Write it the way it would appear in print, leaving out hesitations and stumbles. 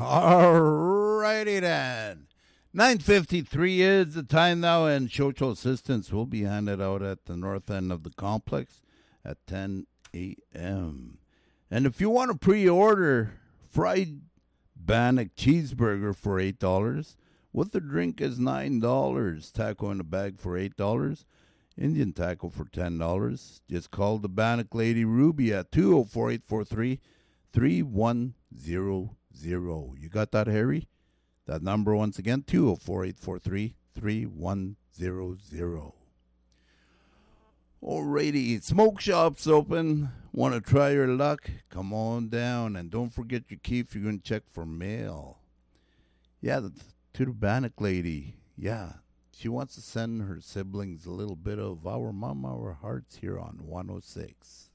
Alrighty then. 9:53 is the time now, and social assistance will be handed out at the north end of the complex at 10 a.m. And if you want to pre-order fried Bannock cheeseburger for $8, with the drink is $9, taco in a bag for $8, Indian taco for $10. Just call the Bannock Lady Ruby at 204-843-3100. You got that, Harry? That number once again, 204-843-3100. Alrighty, smoke shop's open. Want to try your luck? Come on down, and don't forget your key if you're going to check for mail. Yeah, to the Bannock Lady. Yeah, she wants to send her siblings a little bit of Our Mama, Our Hearts here on 106.